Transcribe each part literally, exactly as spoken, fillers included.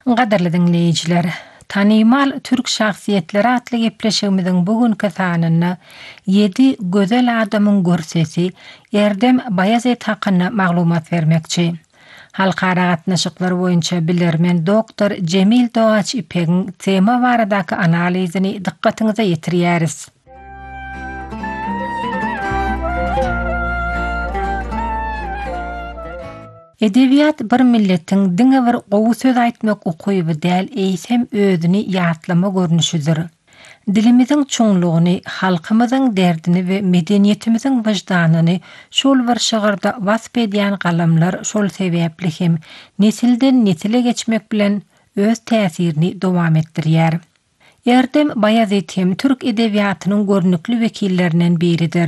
Gaderli dinleyijiler, tanymal türk şahsiýetleri atly gepleşigimiziň bugünkü sanyna ýedi gözel adamyň görsesi Erdem Bayazet hakyna maglumat bermekçi. Halkara gatnaşyklar boýunça bilermen doktor Cemil Doğaç İpek'iň tema baradaky analizini dikkatiňize ýetirýäris. Edebiyat bir milletiň diňe bir gowy söz aýtmak ukyby däl, eýsem özüni ýatlama görnüşidir. Dilimiziň çoňlugyny, halkymyzyň derdini we medeniýetimiziň wyjdanyny şol bir şygyrda wasp edýän galamlar şol sebäpli hem nesilden nesile geçmek bilen öz täsirini dowam etdirýär. Erdem Bayazet hem türk edebiýatynyň görnükli wekillerinden biridir.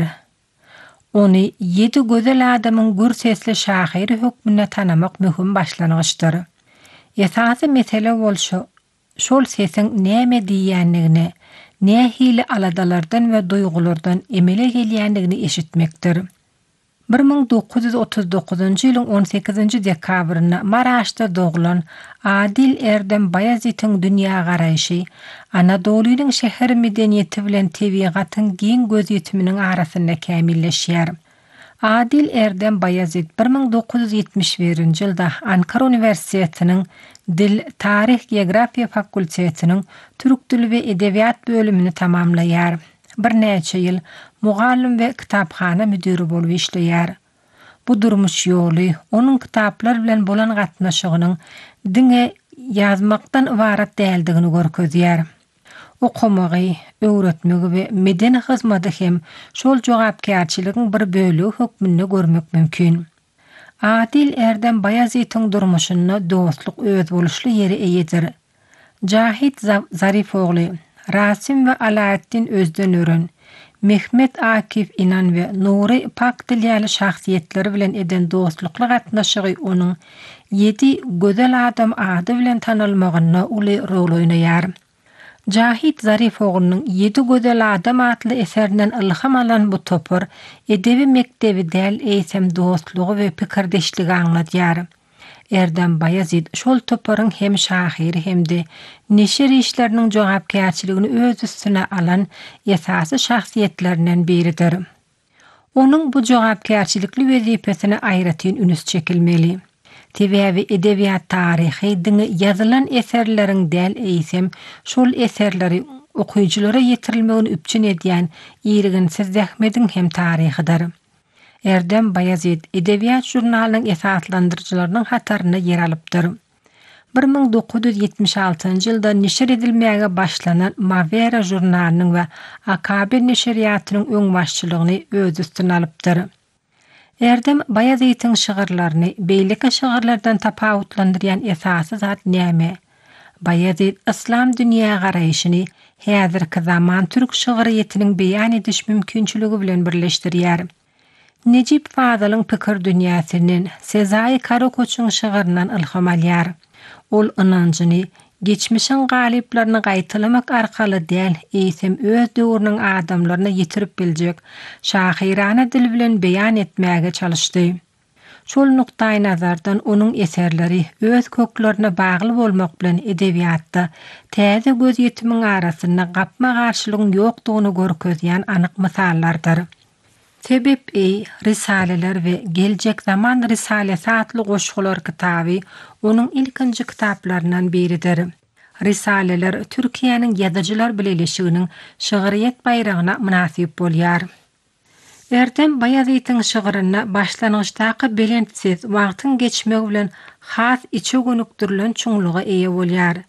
Onu yedi gözel adamın gürsesli şahyry hökmüne tanamak mühüm başlanyşdyr. Esasy mesele bolşa şol sesiň näme diýýänligine, nähili aladalardan we duýgulardan emele gelýänligini eşitmekdir. bir ming dokuz yüz otuz dokuzuncu ýylyň on sekizinji dekabryna Maraşda doğulan Adil Erdem Bayazetiň dünýä garaýşy, Anadolu'nyň şäher medeniýeti bilen tebigatyň giň göz ýetiminiň arasynda kämilleşýär. Adil Erdem Bayazet bir ming dokuz yüz ýetmiş birinji ýylda Ankara Üniversitetiniň Dil, Tarih, Geografiýa fakultetiniň Türk dili we edebiýat bölümini tamamlaýar. Bir näçe ýyl mugallim we kitapxana müdiri bolup işleýär. Bu durmuş ýoly onuň kitaplar bilen bolan gatnaşygynyň diňe ýazmakdan ibarat däldigini görkezýär. Okumagy, öwretmegi we medeni hyzmaty hem şol jogapkärçiligiň bir bölegi hökmünde görmek mümkin. Adil Erdem Bayazetiň durmuşyna dostluk öz boluşly ýeri eýedir. Cahit Zarifogly, Rasim we Alaeddin Özdenören, Mehmet Akif İnan we Nuri Pakdilýäli şahsiýetleri bilen eden dostlukly gatnaşygy onuň yedi gözel adam ady bilen tanylmagyna uly rol oýnaýar. Cahit Zarifoglynyň yedi gözel adam adly eserinden ilham alan bu topar edebi mektebi däl eýsem dostlugy we pikirdeşligi aňlatýar. Erdem Bayazet şol toparyň hem şahyry hem-de neşir işleriniň jogapkärçiligini öz üstüne alan esasy şahsiýetlerinden biridir. Onuň bu jogapkärçilikli wezipesine aýratyn ünüs çekilmeli. Tebiäbi edebiýat taryhy diňe ýazylan eserleriň däl eýsem şol eserleri okuyuculara ýetirilmegini üpçün edýän ýeriginsiz zähmetiň hem taryhydyr. Erdem Bayazet edebiýat jurnalynyň esaslandyrjylarynyň hataryna yer alypdyr. bir ming dokuz yüz ýetmiş altynjy ýylda neşir edilmäge başlanan Mavera jurnalynyň we Akabe neşriýatynyň öňbaşçylygyny öz üstüne alypdyr. Erdem Bayazetiň şygyrlaryny beýleki şygyrlardan tapawutlandyrýan esasy zat näme? Bayazet İslam dünýä garaýşyny häzirki zaman türk şygyryýetiniň beýan ediş mümkinçiligi bilen birleşdirýär. Necip Fazalyň pikir dünýäsinden Sezai Karakoçyň şygyryndan ilham alýar. Ol ynanjyny geçmişin galyplaryny gaýtalamak arkaly däl, eýsem öz döwrüniň adamlaryna ýetirip biljek şahyrana dil bilen beýan etmäge çalyşdy. Şol nukdaý nazardan onuň eserleri öz köklerine bagly bolmak bilen edebiýatda täze göz ýetimiň arasynda gapma garşylygyň ýokdugyny görkezýän anyk misallardyr. Sebep ey, risaleler we geljek zaman risalesi atly goşgular kitaby onuň ilkinji kitaplaryndan biridir. Risaleler Türkiýanyň ýazyjylar bileşiginiň şygyryýet bayragyna münasip bolýar. Erdem Bayazetiň şygyryna başlanyşdaky belentsiz wagtyň geçmegi bilen has içe gönükdirilen çoňlugy eýe bolýar.